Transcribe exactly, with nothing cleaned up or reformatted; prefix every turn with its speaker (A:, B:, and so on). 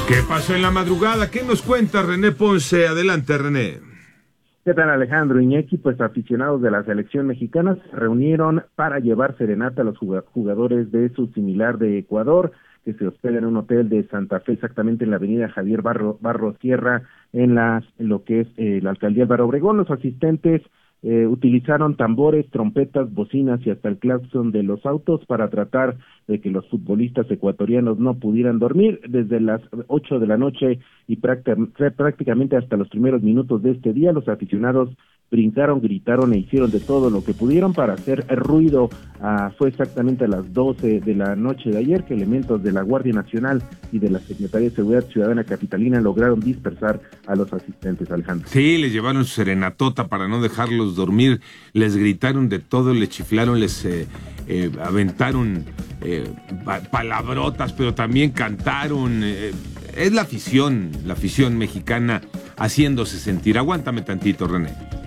A: ¿Qué pasó en la madrugada? ¿Qué nos cuenta René Ponce? Adelante, René.
B: ¿Qué tal, Alejandro? Iñaki, pues aficionados de la selección mexicana se reunieron para llevar serenata a los jugadores de su similar de Ecuador, que se hospeda en un hotel de Santa Fe, exactamente en la avenida Javier Barro, Barro Sierra, en, las, en lo que es eh, la alcaldía Álvaro Obregón. Los asistentes eh, utilizaron tambores, trompetas, bocinas y hasta el claxon de los autos para tratar de que los futbolistas ecuatorianos no pudieran dormir. Desde las ocho de la noche y prácticamente hasta los primeros minutos de este día, los aficionados brincaron, gritaron e hicieron de todo lo que pudieron para hacer ruido. Ah, fue exactamente a las doce de la noche de ayer que elementos de la Guardia Nacional y de la Secretaría de Seguridad Ciudadana Capitalina lograron dispersar a los asistentes, Alejandro.
A: Sí, les llevaron su serenatota para no dejarlos dormir, les gritaron de todo, les chiflaron, les eh, eh, aventaron eh, palabrotas, pero también cantaron. Eh, es la afición, la afición mexicana haciéndose sentir. Aguántame tantito, René.